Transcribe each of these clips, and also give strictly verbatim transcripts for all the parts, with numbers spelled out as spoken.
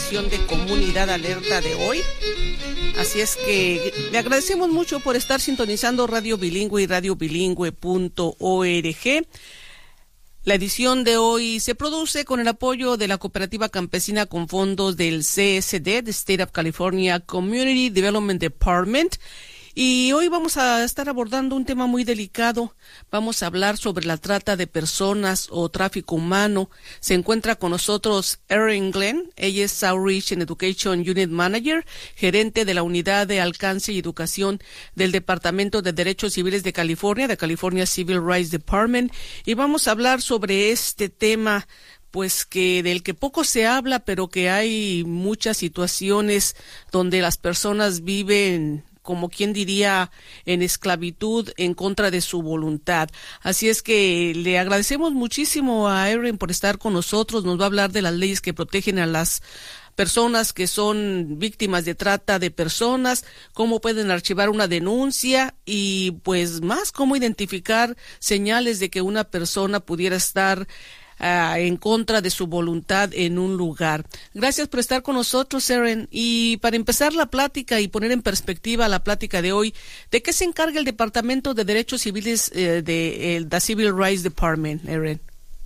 edición de Comunidad Alerta de hoy. Así es que le agradecemos mucho por estar sintonizando Radio Bilingüe y radio bilingüe punto org. La edición de hoy se produce con el apoyo de la Cooperativa Campesina con fondos del C S D, the State of California Community Development Department. Y hoy vamos a estar abordando un tema muy delicado. Vamos a hablar sobre la trata de personas o tráfico humano. Se encuentra con nosotros Erin Glenn. Ella es Outreach and Education Unit Manager, gerente de la Unidad de Alcance y Educación del Departamento de Derechos Civiles de California, de California Civil Rights Department. Y vamos a hablar sobre este tema, pues que del que poco se habla, pero que hay muchas situaciones donde las personas viven, como quien diría, en esclavitud en contra de su voluntad. Así es que le agradecemos muchísimo a Erin por estar con nosotros. Nos va a hablar de las leyes que protegen a las personas que son víctimas de trata de personas, cómo pueden archivar una denuncia y pues más cómo identificar señales de que una persona pudiera estar Uh, en contra de su voluntad en un lugar. Gracias por estar con nosotros, Erin. Y para empezar la plática y poner en perspectiva la plática de hoy, ¿de qué se encarga el Departamento de Derechos Civiles eh, de el, the Civil Rights Department, Erin?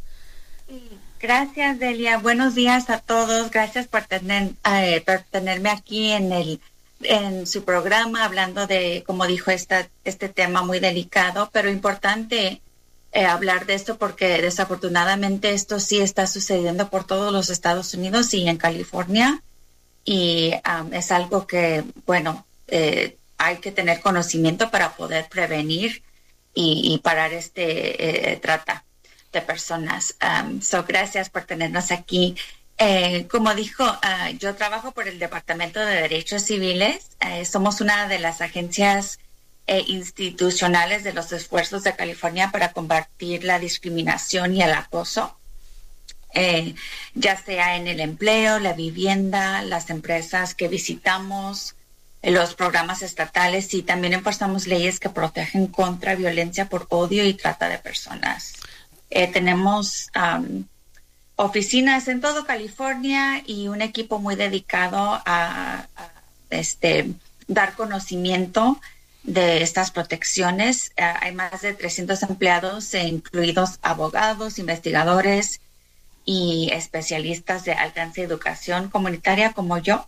Gracias, Delia. Buenos días a todos. Gracias por, tener, eh, por tenerme aquí en el en su programa hablando de, como dijo, esta, este tema muy delicado, pero importante Eh, hablar de esto porque desafortunadamente esto sí está sucediendo por todos los Estados Unidos y en California y um, es algo que, bueno, eh, hay que tener conocimiento para poder prevenir y, y parar este eh, trata de personas. Um, so, gracias por tenernos aquí. Eh, como dijo, uh, yo trabajo por el Departamento de Derechos Civiles. Eh, somos una de las agencias E institucionales de los esfuerzos de California para combatir la discriminación y el acoso, eh, ya sea en el empleo, la vivienda, las empresas que visitamos, eh, los programas estatales y también enforzamos leyes que protegen contra violencia por odio y trata de personas. Eh, tenemos um, oficinas en todo California y un equipo muy dedicado a, a este, dar conocimiento de estas protecciones. Uh, hay más de trescientos empleados, eh, incluidos abogados, investigadores y especialistas de alcance y educación comunitaria como yo.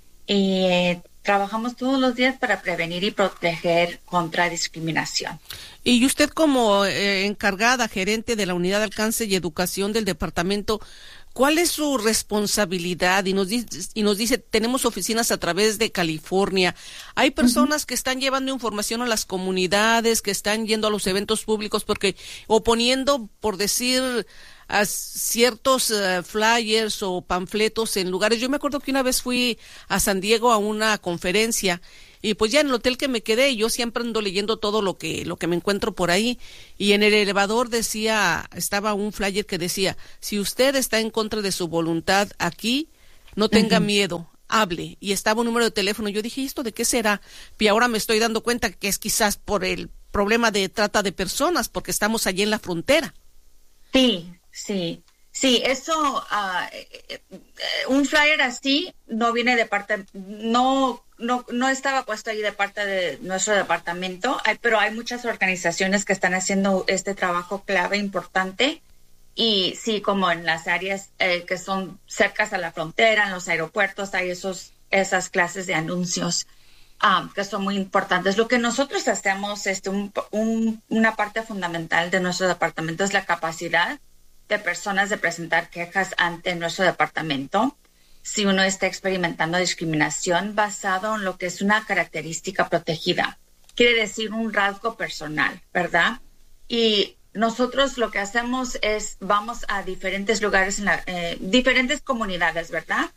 Y eh, trabajamos todos los días para prevenir y proteger contra discriminación. Y usted como eh, encargada, gerente de la Unidad de Alcance y Educación del departamento, ¿cuál es su responsabilidad? Y nos dice, y nos dice, tenemos oficinas a través de California. Hay personas uh-huh. que están llevando información a las comunidades, que están yendo a los eventos públicos, porque o poniendo, por decir, a ciertos uh, flyers o panfletos en lugares. Yo me acuerdo que una vez fui a San Diego a una conferencia y pues ya en el hotel que me quedé, yo siempre ando leyendo todo lo que lo que me encuentro por ahí, y en el elevador decía, estaba un flyer que decía, si usted está en contra de su voluntad aquí, no tenga uh-huh. miedo, hable, y estaba un número de teléfono. Yo dije, ¿esto de qué será? Y ahora me estoy dando cuenta que es quizás por el problema de trata de personas, porque estamos allí en la frontera. Sí, sí. Sí, eso, uh, eh, eh, un flyer así no viene de parte, no, no, no estaba puesto ahí de parte de nuestro departamento, hay, pero hay muchas organizaciones que están haciendo este trabajo clave, importante, y sí, como en las áreas eh, que son cercas a la frontera, en los aeropuertos, hay esos, esas clases de anuncios um, que son muy importantes. Lo que nosotros hacemos, este, un, un, una parte fundamental de nuestro departamento es la capacidad de personas de presentar quejas ante nuestro departamento si uno está experimentando discriminación basado en lo que es una característica protegida. Quiere decir un rasgo personal, ¿verdad? Y nosotros lo que hacemos es vamos a diferentes lugares, en la, eh, diferentes comunidades, ¿verdad?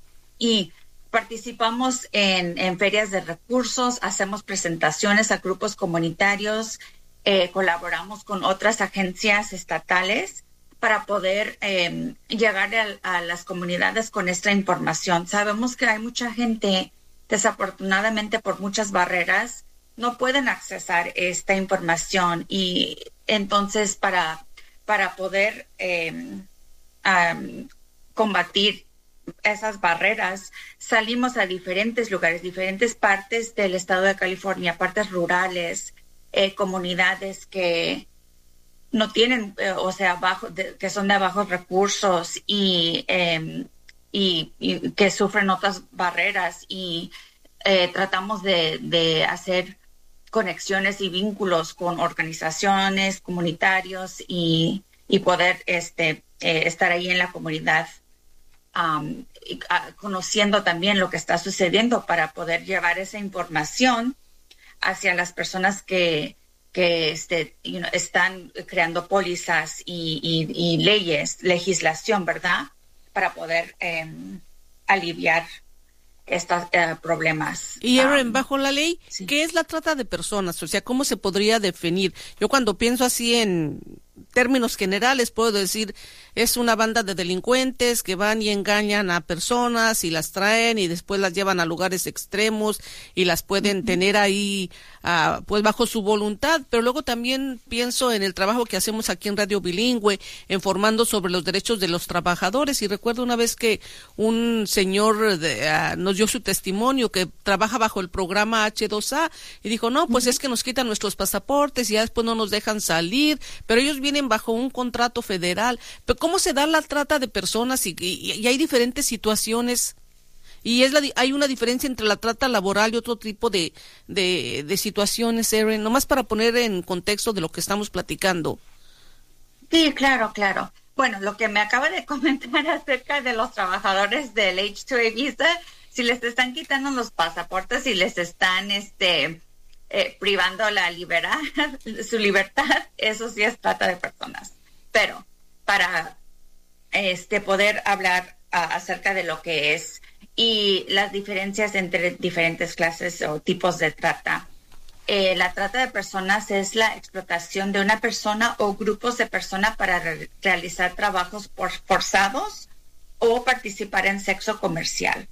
Y participamos en, en ferias de recursos, hacemos presentaciones a grupos comunitarios, eh, colaboramos con otras agencias estatales para poder eh, llegar a, a las comunidades con esta información. Sabemos que hay mucha gente, desafortunadamente por muchas barreras, no pueden accesar esta información y entonces para, para poder eh, um, combatir esas barreras, salimos a diferentes lugares, diferentes partes del estado de California, partes rurales, eh, comunidades que no tienen, eh, o sea, bajo, de, que son de bajos recursos y, eh, y, y que sufren otras barreras y eh, tratamos de, de hacer conexiones y vínculos con organizaciones, comunitarios y, y poder este, eh, estar ahí en la comunidad, um, y, uh, conociendo también lo que está sucediendo para poder llevar esa información hacia las personas que que este, you know, están creando pólizas y, y, y leyes, legislación, ¿verdad? Para poder eh, aliviar estos uh, problemas. Y Erin, um, um, bajo la ley, sí. ¿qué es la trata de personas? O sea, ¿cómo se podría definir? Yo cuando pienso así en términos generales puedo decir, es una banda de delincuentes que van y engañan a personas y las traen y después las llevan a lugares extremos y las pueden uh-huh. tener ahí uh, pues bajo su voluntad, pero luego también pienso en el trabajo que hacemos aquí en Radio Bilingüe, informando sobre los derechos de los trabajadores, y recuerdo una vez que un señor de, uh, nos dio su testimonio que trabaja bajo el programa H dos A y dijo, no, pues uh-huh. es que nos quitan nuestros pasaportes y ya después no nos dejan salir, pero ellos vienen bajo un contrato federal. Pero ¿cómo se da la trata de personas? Y, y, y hay diferentes situaciones y es la, hay una diferencia entre la trata laboral y otro tipo de, de, de situaciones, Erin, nomás para poner en contexto de lo que estamos platicando. Sí, claro, claro. Bueno, lo que me acaba de comentar acerca de los trabajadores del H dos A visa, si les están quitando los pasaportes y les están este eh, privando la libertad, su libertad, eso sí es trata de personas. Pero para este poder hablar uh, acerca de lo que es y las diferencias entre diferentes clases o tipos de trata. Eh, la trata de personas es la explotación de una persona o grupos de personas para re- realizar trabajos por forzados o participar en sexo comercial.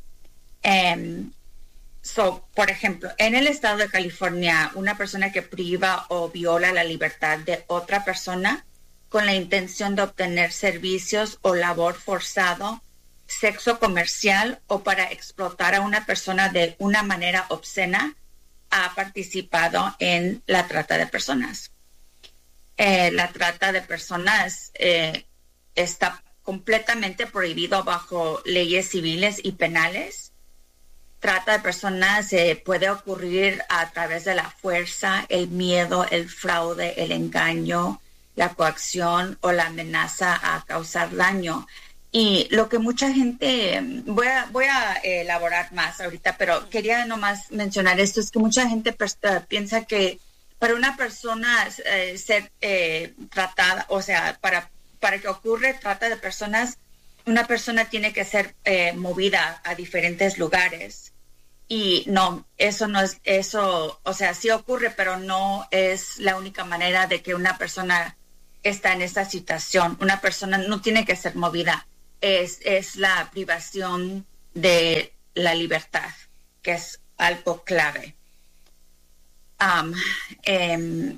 Um, so, por ejemplo, en el estado de California, una persona que priva o viola la libertad de otra persona con la intención de obtener servicios o labor forzado, sexo comercial o para explotar a una persona de una manera obscena, ha participado en la trata de personas. Eh, la trata de personas eh, está completamente prohibido bajo leyes civiles y penales. Trata de personas eh, puede ocurrir a través de la fuerza, el miedo, el fraude, el engaño, la coacción o la amenaza a causar daño. Y lo que mucha gente, voy a, voy a elaborar más ahorita, pero quería nomás mencionar esto, es que mucha gente uh, piensa que para una persona eh, ser eh, tratada, o sea, para, para que ocurra trata de personas, una persona tiene que ser eh, movida a diferentes lugares. Y no, eso no es, eso, o sea, sí ocurre, pero no es la única manera de que una persona está en esa situación. Una persona no tiene que ser movida. Es, es la privación de la libertad, que es algo clave. Um, eh,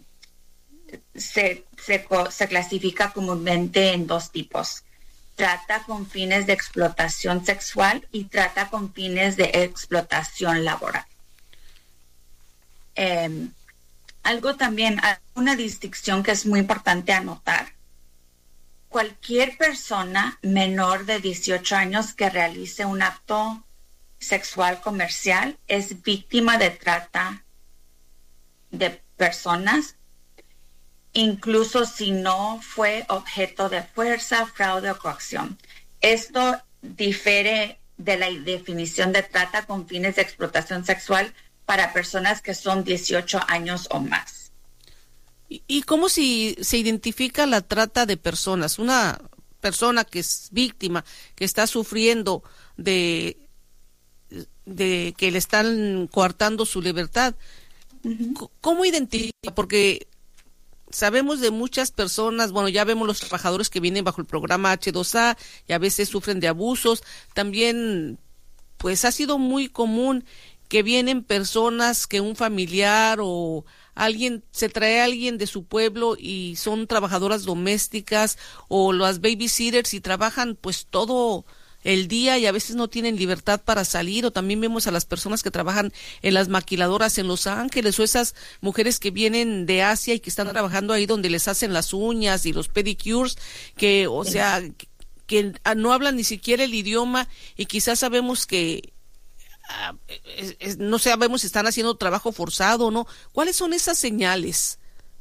se, se, se clasifica comúnmente en dos tipos: trata con fines de explotación sexual y trata con fines de explotación laboral. Eh, algo también, una distinción que es muy importante anotar: cualquier persona menor de dieciocho años que realice un acto sexual comercial es víctima de trata de personas, incluso si no fue objeto de fuerza, fraude o coacción. Esto difiere de la definición de trata con fines de explotación sexual para personas que son dieciocho años o más. ¿Y cómo si se identifica la trata de personas? Una persona que es víctima, que está sufriendo de, de que le están coartando su libertad. Uh-huh. ¿Cómo identifica? Porque sabemos de muchas personas, bueno, ya vemos los trabajadores que vienen bajo el programa H dos A y a veces sufren de abusos. También, pues ha sido muy común que vienen personas que un familiar o alguien, se trae a alguien de su pueblo y son trabajadoras domésticas o las babysitters y trabajan pues todo el día y a veces no tienen libertad para salir, o también vemos a las personas que trabajan en las maquiladoras en Los Ángeles, o esas mujeres que vienen de Asia y que están trabajando ahí donde les hacen las uñas y los pedicures, que, o sea, que, que no hablan ni siquiera el idioma y quizás sabemos que uh, es, es, no sabemos si están haciendo trabajo forzado o no. ¿Cuáles son esas señales?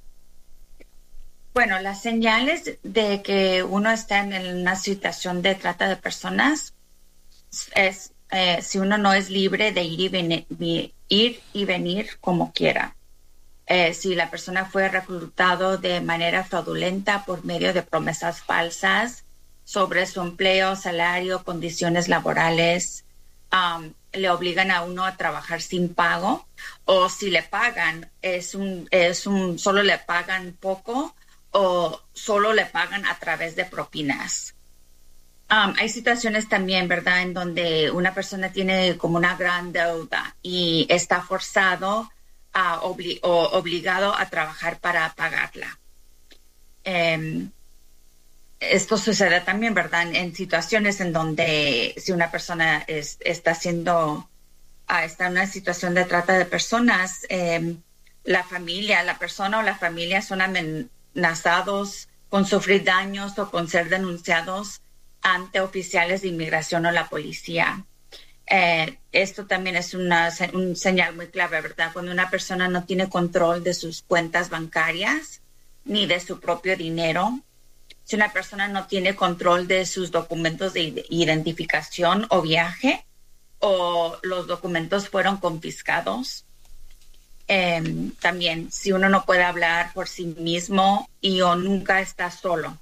Bueno, las señales de que uno está en una situación de trata de personas es eh, si uno no es libre de ir y venir, ir y venir como quiera. Eh, si la persona fue reclutado de manera fraudulenta por medio de promesas falsas sobre su empleo, salario, condiciones laborales, um, le obligan a uno a trabajar sin pago, o si le pagan, es un, es un, solo le pagan poco, o solo le pagan a través de propinas. Um, hay situaciones también, ¿verdad?, en donde una persona tiene como una gran deuda y está forzado a obli- o obligado a trabajar para pagarla. Um, esto sucede también, ¿verdad?, en, en situaciones en donde si una persona es, está haciendo, uh, está en una situación de trata de personas, um, la familia, la persona o la familia son amenazados amenazados con sufrir daños o con ser denunciados ante oficiales de inmigración o la policía. Eh, esto también es una un señal muy clave, ¿verdad? Cuando una persona no tiene control de sus cuentas bancarias ni de su propio dinero, si una persona no tiene control de sus documentos de identificación o viaje, o los documentos fueron confiscados. Eh, también, si uno no puede hablar por sí mismo y o nunca está solo,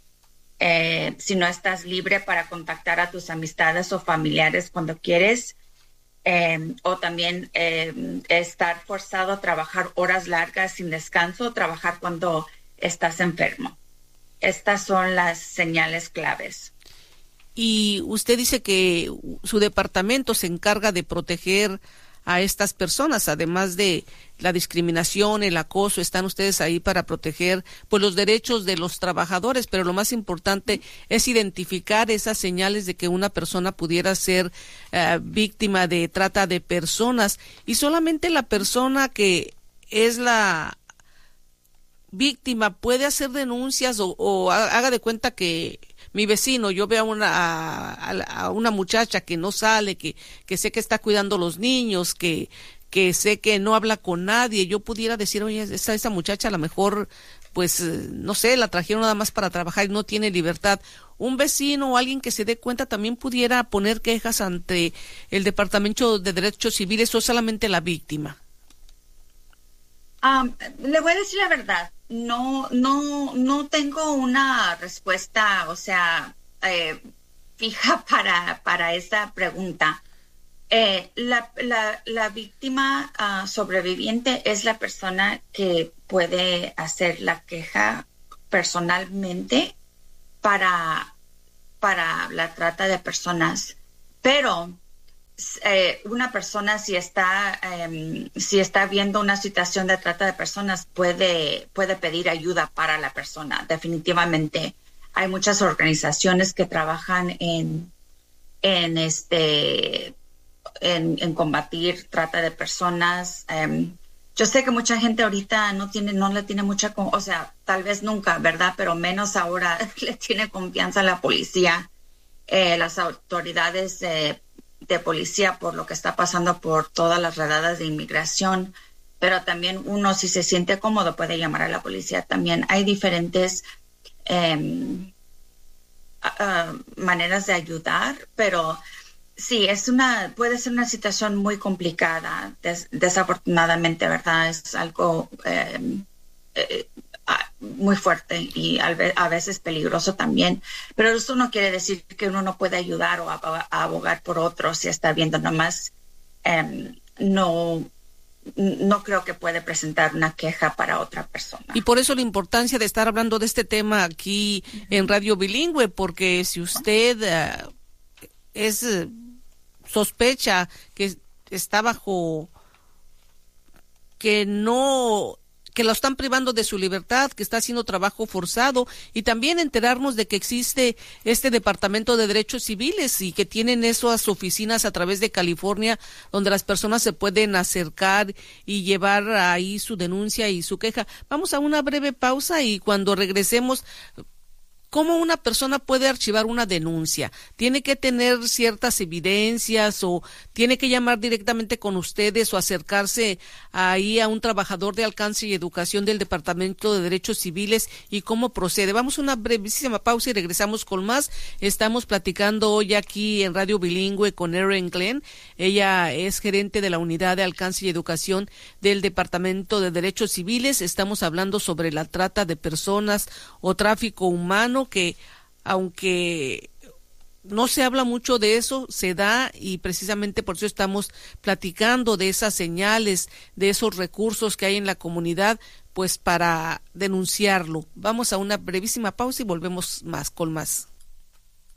eh, si no estás libre para contactar a tus amistades o familiares cuando quieres, eh, o también eh, estar forzado a trabajar horas largas sin descanso, trabajar cuando estás enfermo. Estas son las señales claves. Y usted dice que su departamento se encarga de proteger a estas personas, además de la discriminación, el acoso, están ustedes ahí para proteger pues los derechos de los trabajadores, pero lo más importante es identificar esas señales de que una persona pudiera ser uh, víctima de trata de personas, y solamente la persona que es la víctima puede hacer denuncias o, o haga de cuenta que mi vecino, yo veo a una, a, a una muchacha que no sale, que, que sé que está cuidando a los niños, que, que sé que no habla con nadie, yo pudiera decir, oye, esa, esa muchacha a lo mejor, pues, no sé, la trajeron nada más para trabajar y no tiene libertad. Un vecino o alguien que se dé cuenta también pudiera poner quejas ante el Departamento de Derechos Civiles, o solamente la víctima. Um, le voy a decir la verdad. No, no, no tengo una respuesta, o sea, eh, fija para, para esa pregunta. Eh, la, la, la víctima uh, sobreviviente es la persona que puede hacer la queja personalmente para, para la trata de personas, pero Eh, una persona si está um, si está viendo una situación de trata de personas puede puede pedir ayuda para la persona. Definitivamente hay muchas organizaciones que trabajan en en este en, en combatir trata de personas. Um, yo sé que mucha gente ahorita no tiene no le tiene mucha, o sea, tal vez nunca, ¿verdad? Pero menos ahora le tiene confianza a la policía, eh, las autoridades eh, de policía, por lo que está pasando por todas las redadas de inmigración, pero también uno, si se siente cómodo, puede llamar a la policía. También hay diferentes eh, uh, maneras de ayudar, pero sí, es una, puede ser una situación muy complicada, des, desafortunadamente, ¿verdad? Es algo eh, eh, muy fuerte y a veces peligroso también, pero eso no quiere decir que uno no puede ayudar o abogar por otros si está viendo nomás. Um, no, no creo que puede presentar una queja para otra persona. Y por eso la importancia de estar hablando de este tema aquí uh-huh. en Radio Bilingüe, porque si usted uh, es uh, sospecha que está bajo, que no que lo están privando de su libertad, que está haciendo trabajo forzado, y también enterarnos de que existe este Departamento de Derechos Civiles y que tienen esas oficinas a través de California donde las personas se pueden acercar y llevar ahí su denuncia y su queja. Vamos a una breve pausa y cuando regresemos, ¿cómo una persona puede archivar una denuncia? ¿Tiene que tener ciertas evidencias o tiene que llamar directamente con ustedes o acercarse ahí a un trabajador de alcance y educación del Departamento de Derechos Civiles? ¿Y cómo procede? Vamos a una brevísima pausa y regresamos con más. Estamos platicando hoy aquí en Radio Bilingüe con Erin Glenn. Ella es gerente de la Unidad de Alcance y Educación del Departamento de Derechos Civiles. Estamos hablando sobre la trata de personas o tráfico humano, que aunque no se habla mucho de eso, se da, y precisamente por eso estamos platicando de esas señales, de esos recursos que hay en la comunidad, pues para denunciarlo. Vamos a una brevísima pausa y volvemos más con más.